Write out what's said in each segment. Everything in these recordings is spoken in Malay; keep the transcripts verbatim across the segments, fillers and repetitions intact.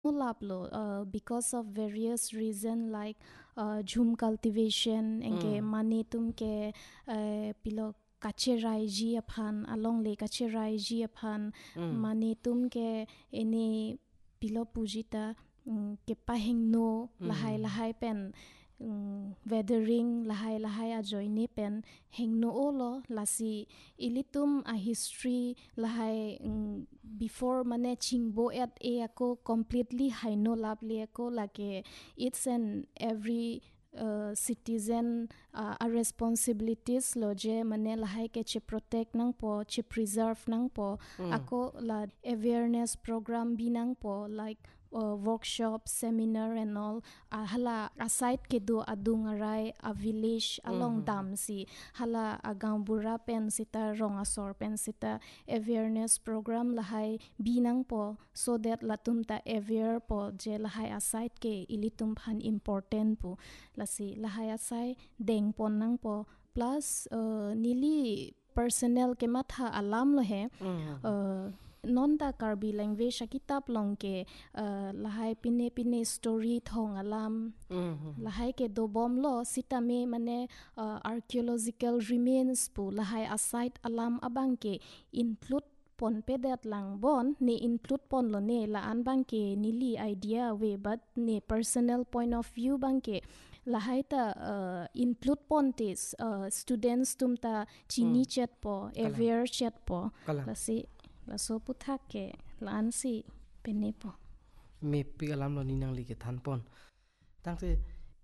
Laplo uh, because of various reason like uh, jhum cultivation enke Mm. mani tumke uh, pilo kacherai ji aphan along le kacherai ji aphan Mm. mani tumke ene pilo pujita um, ke pahing no lahai Mm. lahai pen um, weathering lahai lahai a joini pen heng no olo lasi ilitum a history lahai um, before mane chingbo at e ako completely haino lap li ako like it's an every uh, citizen uh, a responsibilities lo je mane lahai ke che protect nang po che preserve nang po Mm. ako la awareness program binang po like uh, workshop seminar and all uh, hala aside ke do adung arai a village along dam si hala agang bura pen sita rong asor pen sita awareness program lahai binang po so that latum ta aware po je lahai aside ke ilitum phan important po lasi lahai asai deng pon nang po plus uh, nili personnel ke matha alam lo he Mm. uh, non ta karbi language a kitab long ke uh, lahai pine pine story thong alam Mm. lahai ke do bom lo sita me mane uh, archaeological remains pu lahai aside alam abang ke include pon pedat lang bon ne include pon lo ne la an bang ke nili idea we but ne personal point of view bang ke lahai ta uh, include pon tis uh, students tum ta chini Mm. chat po Kalang. aware chat po Kalang. la si la so puthak ke la an si pene po Me pi alam lo ni nang li ke than pon. Tang te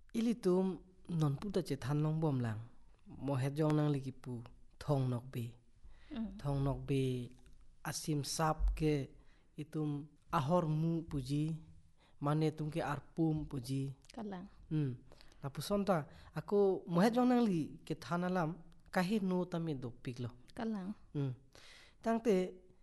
ilitum non puta che than long bom lang. Mo het jong nang li ki pu thong nok be. mm. Thong nok be asim sap ke itum ahor mu puji mane tum ke arpum puji. kalang Hmm. La pusonta aku mo het jong nang li ke than alam kahir no tame do piklo. kalang Hmm. Tang te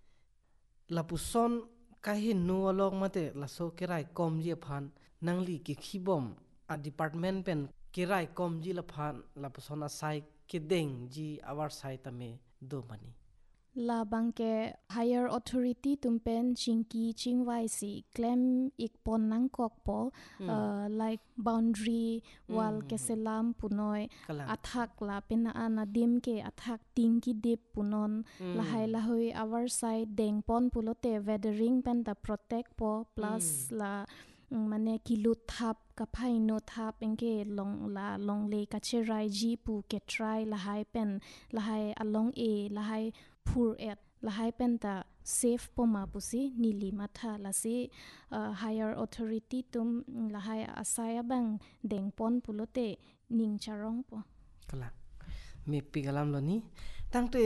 la puson kahin no along mate la so kerai kom ji phan nangli ki khibom a department pen kerai kom ji la phan la puson a sai ke deng ji our sai tame do mani la bangke higher authority tumpen chingki chingwai si claim ik pon nang kok po uh, like boundary wall ke selam punoi Kalang. athak la pena anadim ke athak tingki dip punon lahai lahoi our side deng pon pulote weathering pen ta protect po plus la mm, mane kilut thap kaphai no thap engke long la long le kacherai ji pu ke try lahai pen lahai along e lahai phur et lahai pen ta safe poma pusi nili matha lasi uh, higher authority tum lahai asaya bang deng pon pulote ning charong po Kala me pigalam lo ni tangte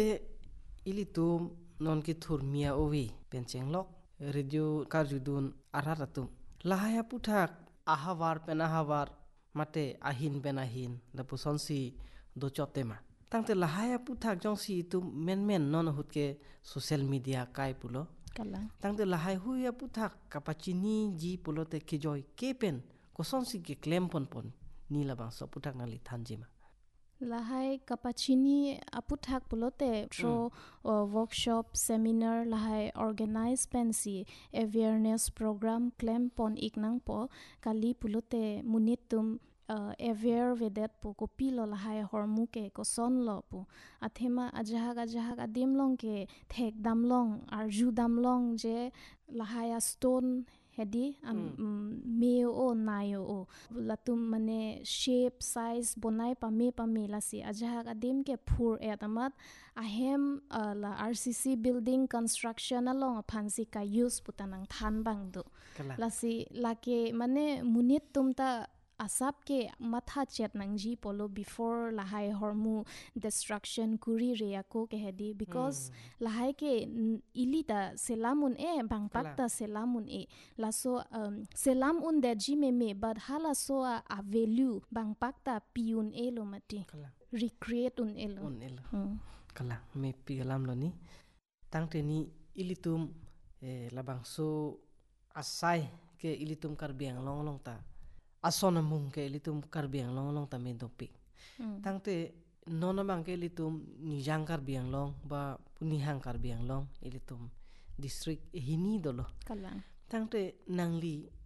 ilitum non ki thur mia owi pencheng lok radio karjudun araratum lahaya puthak ahawar pen ahawar mate ahin pen ahin la pusonsi do chotema tangte lahaya puthak jongsi tu men men non hutke social media kai pulo kalang tangte lahai huya puthak kapachini ji pulote kijoy kepen kosonsi ke claim pon pon ni labang so puthak nali thanjima lahai kapachini aputhak pulote tro uh, workshop seminar lahai organize pensi awareness program claim pon iknang po kali pulote munitum uh, aware vedet po ko pilo lahai hormu ke ko son lo po athema ajahag ajahag adim long ke thek dam long arju dam long je lahai a stone hedi um, mm. meo o nayo o latum mane shape size bonai pa me pa me lasi ajahak adim ke phur etamat ahem uh, la R C C building construction along phansi ka use putanang than bang do Kala. lasi lake mane munit tumta asap ke matha chet nangji polo before lahai hormu destruction kuri rea ko ke hedi because lahai ke n- ilita selamun e bangpakta selamun e laso um, selam un de jime me but hala so a, a value bangpakta piun e lo mati Kala. recreate un elo On elo hmm. kala me pigalam lo ni tangte ni ilitum eh, labang so asai ke ilitum karbiang long long ta asona mung ke ilitum karbiang long long ta me dopik Hmm. tangte nona bang ke ilitum nijang karbiang long ba punihang karbiang long ilitum district hini dolo kalang tangte nangli